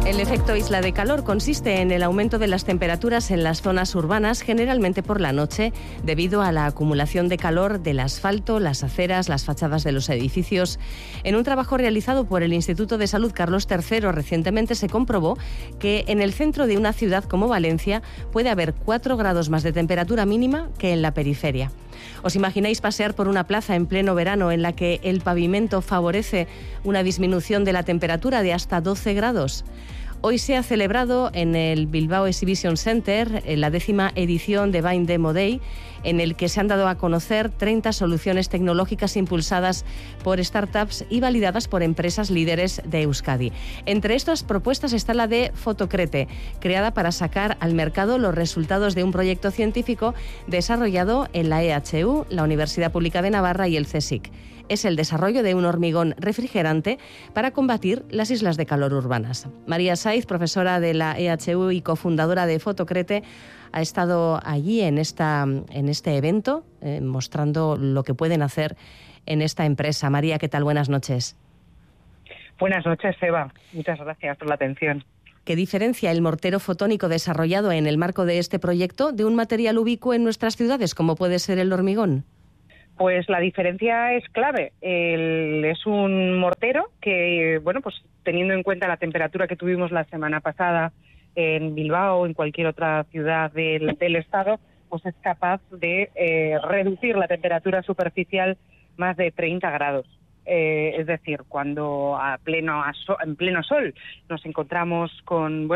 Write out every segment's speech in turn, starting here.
El efecto isla de calor consiste en el aumento de las temperaturas en las zonas urbanas, generalmente por la noche, debido a la acumulación de calor del asfalto, las aceras, las fachadas de los edificios. En un trabajo realizado por el Instituto de Salud Carlos III recientemente se comprobó que en el centro de una ciudad como Valencia puede haber 4 grados más de temperatura mínima que en la periferia. ¿Os imagináis pasear por una plaza en pleno verano en la que el pavimento favorece una disminución de la temperatura de hasta 12 grados? Hoy se ha celebrado en el Bilbao Exhibition Center la 10ª edición de Bain Demo Day, en el que se han dado a conocer 30 soluciones tecnológicas impulsadas por startups y validadas por empresas líderes de Euskadi. Entre estas propuestas está la de Fotocrete, creada para sacar al mercado los resultados de un proyecto científico desarrollado en la EHU, la Universidad Pública de Navarra y el CSIC. Es el desarrollo de un hormigón refrigerante para combatir las islas de calor urbanas. María Saiz, profesora de la EHU y cofundadora de Fotocrete, ha estado allí en este evento mostrando lo que pueden hacer en esta empresa. María, ¿qué tal? Buenas noches. Buenas noches, Eva. Muchas gracias por la atención. ¿Qué diferencia el mortero fotónico desarrollado en el marco de este proyecto de un material ubicuo en nuestras ciudades, como puede ser el hormigón? Pues la diferencia es clave. Es un mortero que, bueno, pues teniendo en cuenta la temperatura que tuvimos la semana pasada en Bilbao o en cualquier otra ciudad del estado, pues es capaz de reducir la temperatura superficial más de 30 grados. Es decir, cuando en pleno sol nos encontramos con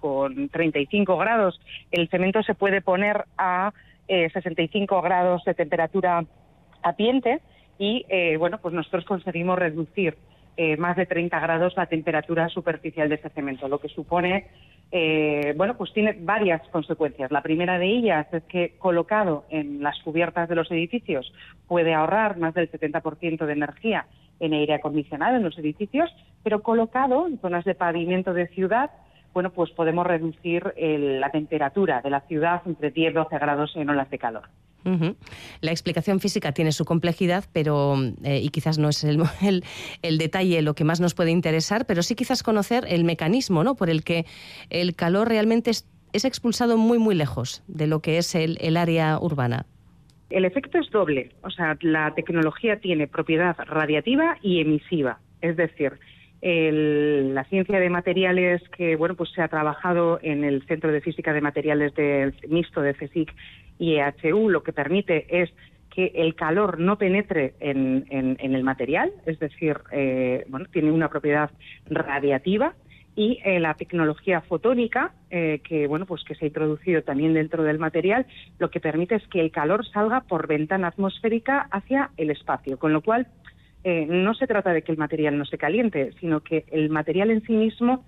35 grados, el cemento se puede poner a 65 grados de temperatura ambiente y pues nosotros conseguimos reducir más de 30 grados la temperatura superficial de ese cemento, lo que supone pues tiene varias consecuencias. La primera de ellas es que colocado en las cubiertas de los edificios puede ahorrar más del 70% de energía en aire acondicionado en los edificios, pero colocado en zonas de pavimento de ciudad, pues podemos reducir la temperatura de la ciudad entre 10 y 12 grados en olas de calor. Uh-huh. La explicación física tiene su complejidad, pero y quizás no es el detalle lo que más nos puede interesar, pero sí quizás conocer el mecanismo, ¿no?, por el que el calor realmente es expulsado muy, muy lejos de lo que es el área urbana. El efecto es doble, o sea, la tecnología tiene propiedad radiativa y emisiva, es decir, la ciencia de materiales que se ha trabajado en el Centro de Física de Materiales mixto de CSIC y EHU, lo que permite es que el calor no penetre en el material, es decir, tiene una propiedad radiativa, y la tecnología fotónica que se ha introducido también dentro del material, lo que permite es que el calor salga por ventana atmosférica hacia el espacio, con lo cual no se trata de que el material no se caliente, sino que el material en sí mismo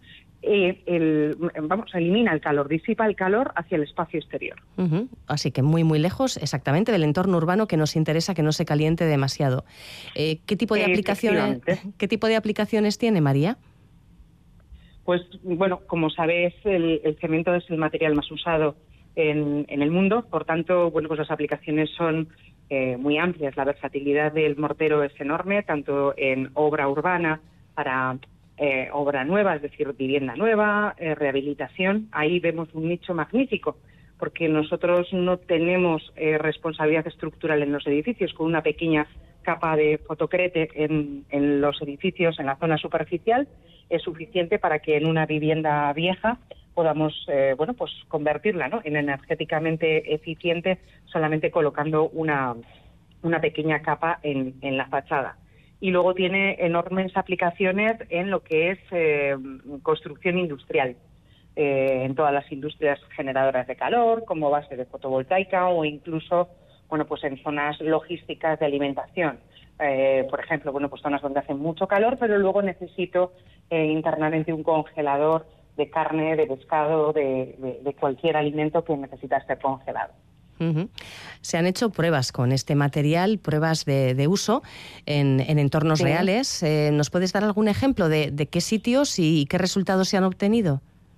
elimina el calor, disipa el calor hacia el espacio exterior. Uh-huh. Así que muy, muy lejos exactamente del entorno urbano, que nos interesa que no se caliente demasiado. ¿Qué tipo de aplicaciones tiene, María? Pues, como sabes, el cemento es el material más usado en el mundo, por tanto, pues las aplicaciones son muy amplias. La versatilidad del mortero es enorme, tanto en obra urbana para obra nueva, es decir, vivienda nueva, rehabilitación. Ahí vemos un nicho magnífico, porque nosotros no tenemos responsabilidad estructural en los edificios. Con una pequeña capa de fotocrete en los edificios, en la zona superficial, es suficiente para que en una vivienda vieja podamos convertirla, ¿no?, en energéticamente eficiente, solamente colocando una pequeña capa en la fachada. Y luego tiene enormes aplicaciones en lo que es construcción industrial, en todas las industrias generadoras de calor, como base de fotovoltaica, o incluso en zonas logísticas de alimentación. Por ejemplo, zonas donde hace mucho calor, pero luego necesito internamente un congelador de carne, de pescado, de cualquier alimento que necesita ser congelado. Uh-huh. Se han hecho pruebas con este material, pruebas de uso en entornos reales. ¿Nos puedes dar algún ejemplo de qué sitios y qué resultados se han obtenido?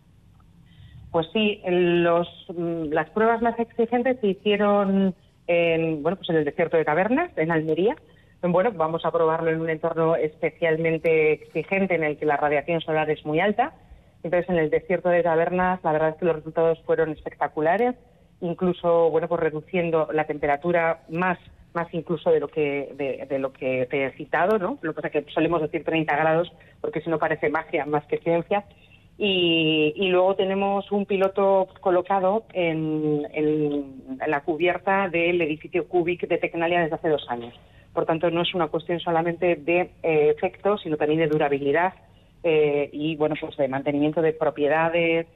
Pues sí, las pruebas más exigentes se hicieron en el desierto de Tabernas, en Almería. Vamos a probarlo en un entorno especialmente exigente en el que la radiación solar es muy alta. Entonces, en el desierto de Tabernas, la verdad es que los resultados fueron espectaculares, incluso, bueno, pues reduciendo la temperatura más incluso de lo que te he citado, ¿no? Lo que pasa es que solemos decir 30 grados, porque si no parece magia más que ciencia. Y luego tenemos un piloto colocado en la cubierta del edificio Cubic de Tecnalia desde hace 2 años. Por tanto, no es una cuestión solamente de efecto, sino también de durabilidad y, bueno, pues de mantenimiento de propiedades.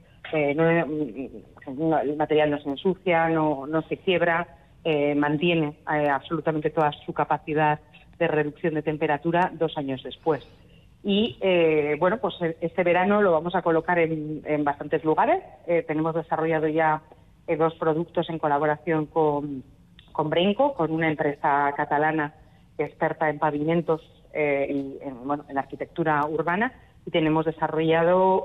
El material no se ensucia, no se quiebra, mantiene absolutamente toda su capacidad de reducción de temperatura 2 años después. Y, bueno, pues este verano lo vamos a colocar en bastantes lugares. Tenemos desarrollado ya 2 productos en colaboración con Brenco, con una empresa catalana experta en pavimentos y en arquitectura urbana, y tenemos desarrollado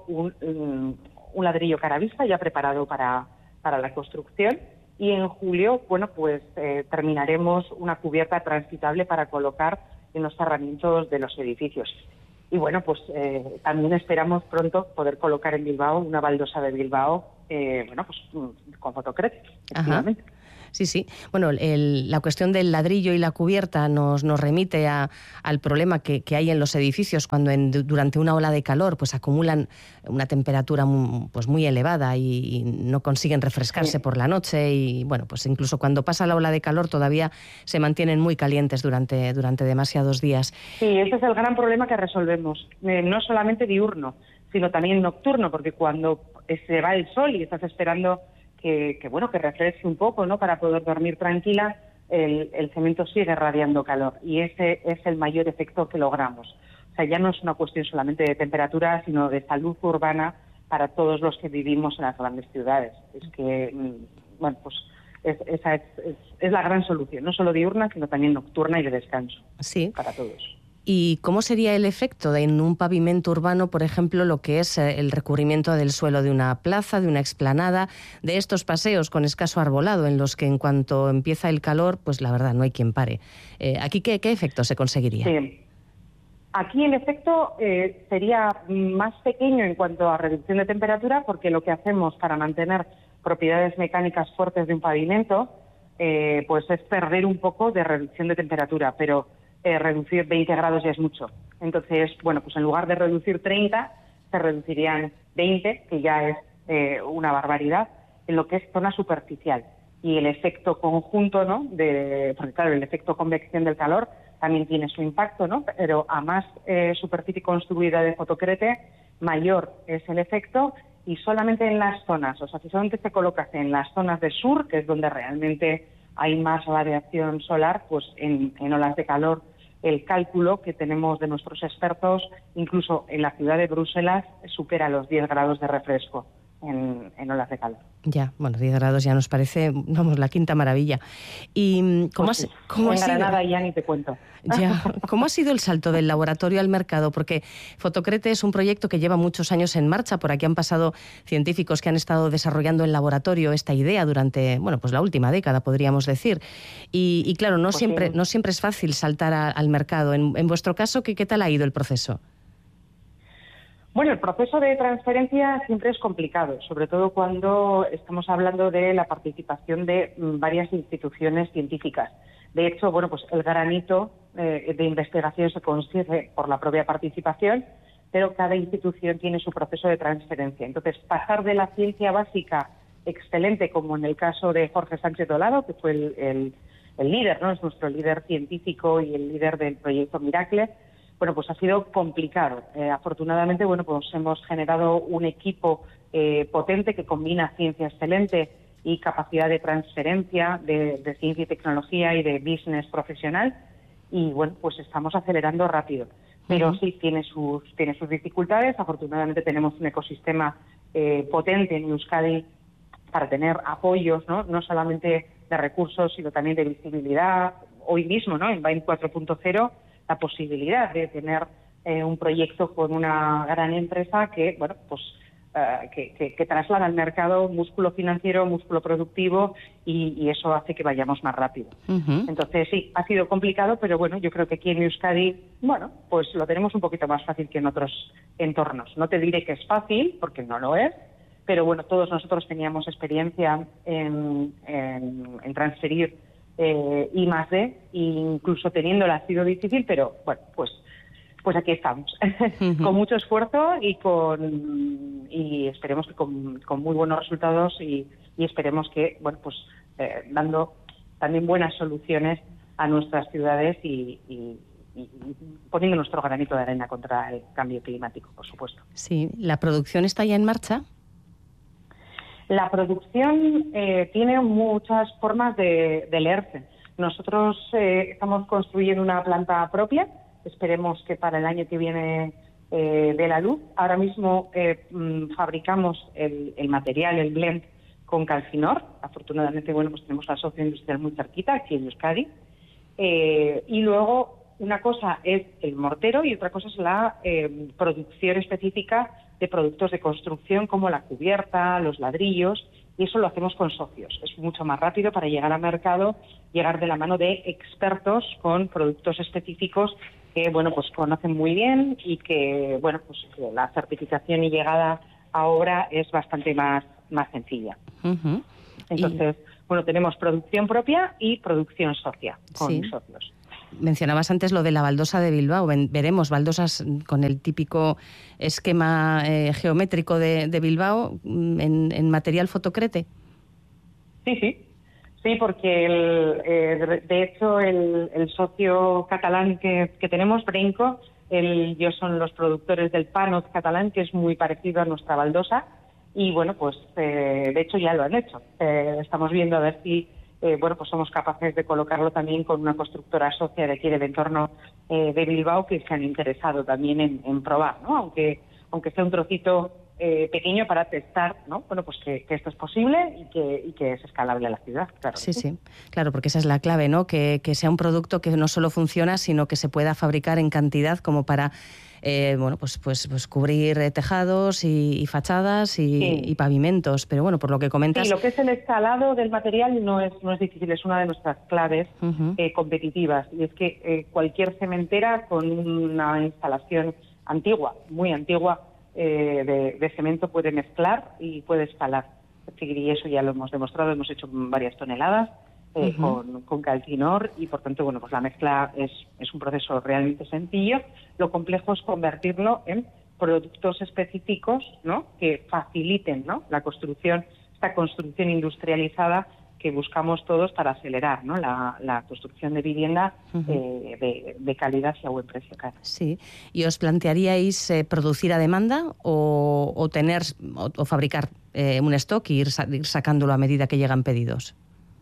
un ladrillo caravista ya preparado para la construcción, y en julio, bueno, pues terminaremos una cubierta transitable para colocar en los cerramientos de los edificios. Y bueno, pues también esperamos pronto poder colocar en Bilbao una baldosa de Bilbao, bueno, pues con Fotocret, efectivamente. Ajá. Sí. Bueno, la cuestión del ladrillo y la cubierta nos remite al problema que hay en los edificios cuando durante una ola de calor pues acumulan una temperatura muy elevada y no consiguen refrescarse por la noche, y bueno, pues incluso cuando pasa la ola de calor todavía se mantienen muy calientes durante demasiados días. Sí, ese es el gran problema que resolvemos, no solamente diurno, sino también nocturno, porque cuando se va el sol y estás esperando que refresque un poco, ¿no?, para poder dormir tranquila, el cemento sigue radiando calor, y ese es el mayor efecto que logramos. O sea, ya no es una cuestión solamente de temperatura, sino de salud urbana para todos los que vivimos en las grandes ciudades. Es que, bueno, pues esa es la gran solución, no solo diurna, sino también nocturna y de descanso, sí, para todos. ¿Y cómo sería el efecto en un pavimento urbano, por ejemplo, lo que es el recubrimiento del suelo de una plaza, de una explanada, de estos paseos con escaso arbolado, en los que en cuanto empieza el calor, pues la verdad no hay quien pare? ¿Aquí qué efecto se conseguiría? Sí. Aquí el efecto sería más pequeño en cuanto a reducción de temperatura, porque lo que hacemos para mantener propiedades mecánicas fuertes de un pavimento pues es perder un poco de reducción de temperatura, pero reducir 20 grados ya es mucho. Entonces, bueno, pues en lugar de reducir 30, se reducirían 20, que ya es una barbaridad, en lo que es zona superficial. Y el efecto conjunto, ¿no?, porque claro, el efecto convección del calor también tiene su impacto, ¿no?, pero a más superficie construida de fotocrete, mayor es el efecto, y solamente en las zonas, o sea, si solamente se colocas en las zonas de sur, que es donde realmente hay más radiación solar, pues en olas de calor, el cálculo que tenemos de nuestros expertos, incluso en la ciudad de Bruselas, supera los 10 grados de refresco en olas de calor. Ya, bueno, 10 grados ya nos parece, vamos, la quinta maravilla. ¿Y cómo pues en Granada ya ni te cuento. Ya, ¿cómo ha sido el salto del laboratorio al mercado? Porque Fotocrete es un proyecto que lleva muchos años en marcha. Por aquí han pasado científicos que han estado desarrollando en laboratorio esta idea durante, bueno, pues la última década, podríamos decir. Y claro, no siempre es fácil saltar al mercado. En vuestro caso, ¿qué tal ha ido el proceso? Bueno, el proceso de transferencia siempre es complicado, sobre todo cuando estamos hablando de la participación de varias instituciones científicas. De hecho, bueno, pues el granito de investigación se consigue por la propia participación, pero cada institución tiene su proceso de transferencia. Entonces, pasar de la ciencia básica excelente, como en el caso de Jorge Sánchez Dolado, que fue el líder, ¿no?, es nuestro líder científico y el líder del proyecto Miracle, bueno, pues ha sido complicado. Afortunadamente, bueno, pues hemos generado un equipo potente que combina ciencia excelente y capacidad de transferencia de ciencia y tecnología y de business profesional, y bueno, pues estamos acelerando rápido. Pero sí tiene sus dificultades. Afortunadamente tenemos un ecosistema potente en Euskadi para tener apoyos, no solamente de recursos, sino también de visibilidad. Hoy mismo, ¿no?, en BAIN 4.0, la posibilidad de tener un proyecto con una gran empresa que, bueno, pues que traslada al mercado músculo financiero, músculo productivo y eso hace que vayamos más rápido. Entonces sí, ha sido complicado, pero bueno, yo creo que aquí en Euskadi, bueno, pues lo tenemos un poquito más fácil que en otros entornos. No te diré que es fácil, porque no lo es, pero bueno, todos nosotros teníamos experiencia en transferir I+D, incluso teniéndola ha sido difícil, pero bueno, pues aquí estamos, con mucho esfuerzo y esperemos que con muy buenos resultados y esperemos que, bueno, pues dando también buenas soluciones a nuestras ciudades y poniendo nuestro granito de arena contra el cambio climático, por supuesto. Sí, ¿la producción está ya en marcha? La producción tiene muchas formas de leerse. Nosotros estamos construyendo una planta propia. Esperemos que para el año que viene dé la luz. Ahora mismo fabricamos el material, el blend, con Calcinor. Afortunadamente, bueno, pues tenemos la socio industrial muy cerquita, aquí en Euskadi. Y luego, una cosa es el mortero y otra cosa es la producción específica de productos de construcción como la cubierta, los ladrillos, y eso lo hacemos con socios. Es mucho más rápido para llegar al mercado, llegar de la mano de expertos con productos específicos que, bueno, pues conocen muy bien y que, bueno, pues que la certificación y llegada a obra es bastante más sencilla. Entonces, bueno, tenemos producción propia y producción socia con socios. Mencionabas antes lo de la baldosa de Bilbao. Veremos baldosas con el típico esquema geométrico de Bilbao en material fotocrete. Sí, porque de hecho el socio catalán que tenemos, Brenco, ellos son los productores del Panoz catalán, que es muy parecido a nuestra baldosa, y bueno, pues de hecho ya lo han hecho. Estamos viendo a ver si bueno, pues somos capaces de colocarlo también con una constructora socia de aquí del entorno de Bilbao, que se han interesado también en probar, ¿no? Aunque sea un trocito pequeño para testar, ¿no? Bueno, pues que esto es posible y que es escalable a la ciudad, claro. Sí, claro, porque esa es la clave, ¿no? Que sea un producto que no solo funciona, sino que se pueda fabricar en cantidad como para bueno, pues cubrir tejados y fachadas y pavimentos. Pero bueno, por lo que comentas... Sí, lo que es el escalado del material no es difícil, es una de nuestras claves competitivas. Y es que cualquier cementera con una instalación antigua, muy antigua, de cemento puede mezclar y puede escalar. Y eso ya lo hemos demostrado, hemos hecho varias toneladas con Calcinor y por tanto, bueno, pues la mezcla es un proceso realmente sencillo. Lo complejo es convertirlo en productos específicos, ¿no?, que faciliten, ¿no?, la construcción, esta construcción industrializada que buscamos todos para acelerar, ¿no?, la construcción de vivienda de calidad y a buen precio. Claro. Sí. ¿Y os plantearíais producir a demanda o tener o fabricar un stock y ir sacándolo a medida que llegan pedidos?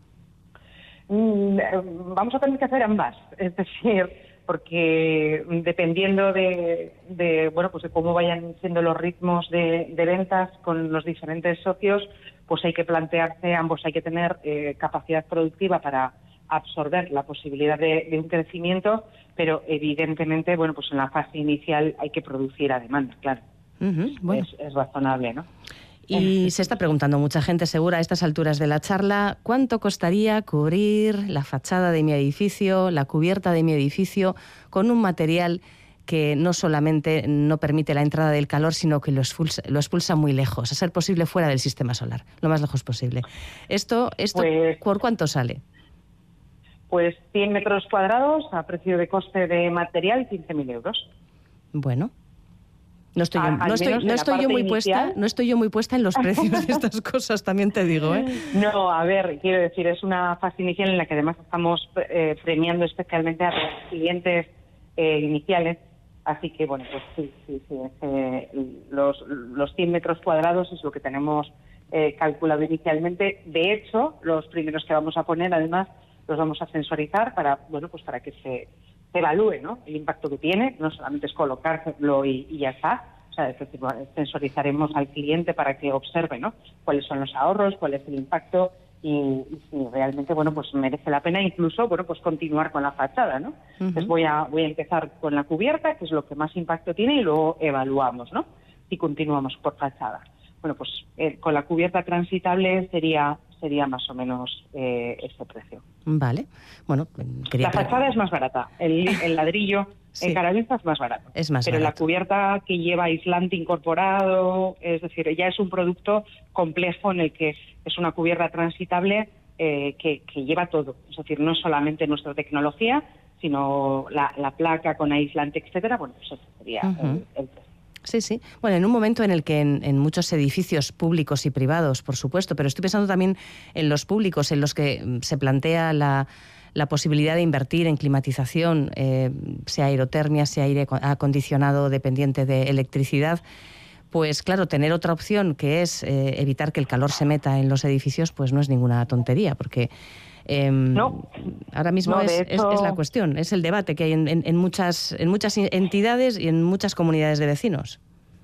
Vamos a tener que hacer ambas, es decir, porque dependiendo de bueno, pues de cómo vayan siendo los ritmos de ventas con los diferentes socios, pues hay que plantearse, ambos hay que tener capacidad productiva para absorber la posibilidad de un crecimiento, pero evidentemente, bueno, pues en la fase inicial hay que producir a demanda, claro. Bueno. Es razonable, ¿no? Y se está preguntando mucha gente, segura, a estas alturas de la charla, ¿cuánto costaría cubrir la fachada de mi edificio, la cubierta de mi edificio, con un material que no solamente no permite la entrada del calor, sino que lo expulsa muy lejos, a ser posible fuera del sistema solar, lo más lejos posible? ¿Esto pues, por cuánto sale? Pues 100 metros cuadrados a precio de coste de material, 15.000 euros. Bueno. No estoy yo muy puesta en los precios de estas cosas, también te digo, ¿eh? No, a ver, quiero decir, es una fase inicial en la que además estamos premiando especialmente a los clientes iniciales, así que bueno, pues sí, los 100 metros cuadrados es lo que tenemos calculado inicialmente. De hecho, los primeros que vamos a poner, además, los vamos a sensorizar para, bueno, pues para que se evalúe, ¿no?, el impacto que tiene. No solamente es colocárselo y ya está. O sea, es decir, sensorizaremos al cliente para que observe, ¿no?, cuáles son los ahorros, cuál es el impacto y si realmente, bueno, pues merece la pena incluso, bueno, pues continuar con la fachada, ¿no? Entonces voy a empezar con la cubierta, que es lo que más impacto tiene, y luego evaluamos, ¿no?, si continuamos por fachada. bueno, pues con la cubierta transitable sería más o menos este precio. Vale. Bueno, la fachada es más barata, el ladrillo sí. en cara vista es más barato. Es más pero barato. La cubierta que lleva aislante incorporado, es decir, ya es un producto complejo en el que es una cubierta transitable que lleva todo. Es decir, no solamente nuestra tecnología, sino la placa con aislante, etcétera. Bueno, eso sería el precio. Sí, sí. Bueno, en un momento en el que en muchos edificios públicos y privados, por supuesto, pero estoy pensando también en los públicos, en los que se plantea la posibilidad de invertir en climatización, sea aerotermia, sea aire acondicionado dependiente de electricidad, pues claro, tener otra opción que es evitar que el calor se meta en los edificios, pues no es ninguna tontería, porque no, ahora mismo es la cuestión, es el debate que hay en muchas entidades y en muchas comunidades de vecinos.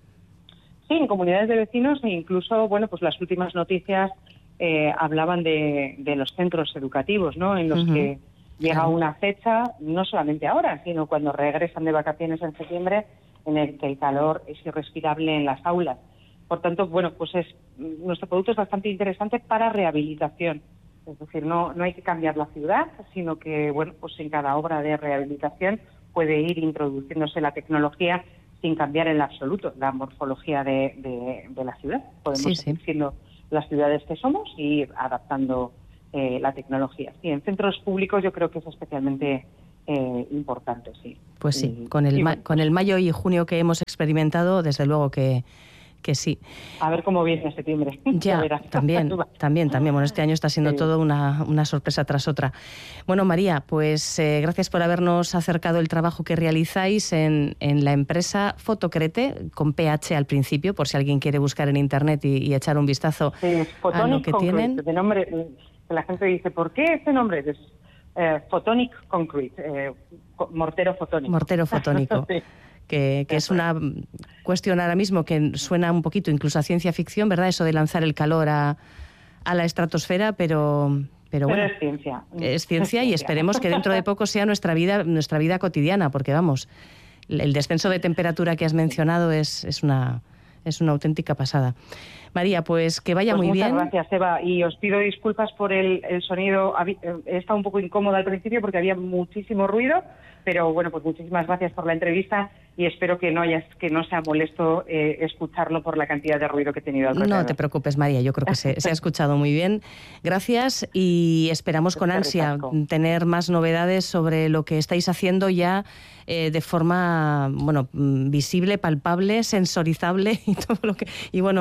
Sí, en comunidades de vecinos, e incluso, bueno, pues las últimas noticias hablaban de los centros educativos, ¿no? En los que llega una fecha, no solamente ahora, sino cuando regresan de vacaciones en septiembre, en el que el calor es irrespirable en las aulas. Por tanto, bueno, pues nuestro producto es bastante interesante para rehabilitación. Es decir, no hay que cambiar la ciudad, sino que, bueno, pues en cada obra de rehabilitación puede ir introduciéndose la tecnología sin cambiar en absoluto la morfología de la ciudad. Podemos seguir siendo las ciudades que somos y adaptando la tecnología. Sí, en centros públicos yo creo que es especialmente importante, sí. Pues sí, con el mayo y junio que hemos experimentado, desde luego que sí. A ver cómo viene septiembre. Ya, también. Bueno, este año está siendo todo una sorpresa tras otra. Bueno, María, pues gracias por habernos acercado el trabajo que realizáis en la empresa Photocrete, con PH al principio, por si alguien quiere buscar en internet y echar un vistazo a lo que tienen. De nombre, la gente dice, ¿por qué este nombre? Es Photonic Concrete, mortero fotónico. Mortero fotónico. Sí. Que es una cuestión ahora mismo que suena un poquito incluso a ciencia ficción, ¿verdad? Eso de lanzar el calor a la estratosfera, pero bueno, es ciencia. Es ciencia y esperemos que dentro de poco sea nuestra vida cotidiana, porque vamos, el descenso de temperatura que has mencionado es una auténtica pasada. María, pues que vaya muy bien. Muchas gracias, Eva, y os pido disculpas por el sonido. He estado un poco incómoda al principio porque había muchísimo ruido, pero bueno, pues muchísimas gracias por la entrevista y espero que no sea molesto escucharlo por la cantidad de ruido que he tenido alrededor. No te preocupes, María, yo creo que se ha escuchado muy bien. Gracias y esperamos con ansia tener más novedades sobre lo que estáis haciendo ya de forma visible, palpable, sensorizable y todo lo que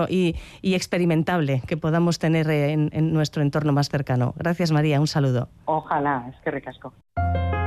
y experimentable que podamos tener en nuestro entorno más cercano. Gracias, María, un saludo. Ojalá, es que ricasco.